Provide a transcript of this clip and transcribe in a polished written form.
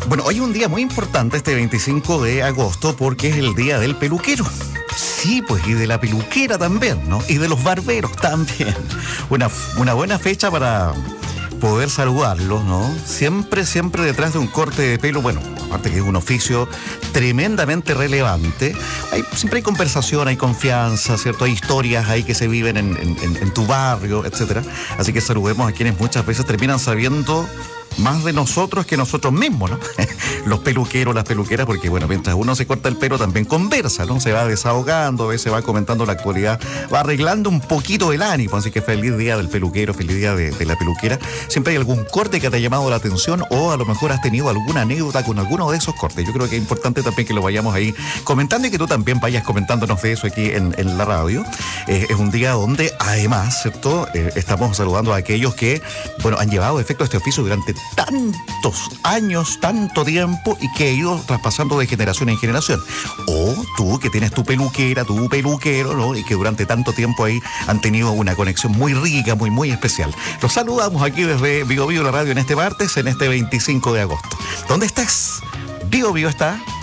Bueno, hoy es un día muy importante, este 25 de agosto, porque es el día del peluquero. Sí, pues, y de la peluquera también, ¿no? Y de los barberos también. Una buena fecha para poder saludarlos, ¿no? Siempre detrás de un corte de pelo, bueno, aparte que es un oficio tremendamente relevante, siempre hay conversación, hay confianza, ¿cierto? Hay historias ahí que se viven en tu barrio, etcétera. Así que saludemos a quienes muchas veces terminan sabiendo más de nosotros que nosotros mismos, ¿no? Los peluqueros, las peluqueras, porque bueno, mientras uno se corta el pelo también conversa, ¿no? Se va desahogando, a veces va comentando la actualidad, va arreglando un poquito el ánimo, así que feliz día del peluquero, feliz día de la peluquera. Siempre hay algún corte que te ha llamado la atención o a lo mejor has tenido alguna anécdota con alguno de esos cortes. Yo creo que es importante también que lo vayamos ahí comentando y que tú también vayas comentándonos de eso aquí en la radio. Es un día donde además, ¿cierto? Estamos saludando a aquellos que, bueno, han llevado efecto este oficio durante tantos años, tanto tiempo y que ha ido traspasando de generación en generación. O tú que tienes tu peluquera, tu peluquero, ¿no? Y que durante tanto tiempo ahí han tenido una conexión muy rica, muy especial. Los saludamos aquí desde Bío Bío, la radio, en este martes, en este 25 de agosto. ¿Dónde estás? Bío Bío está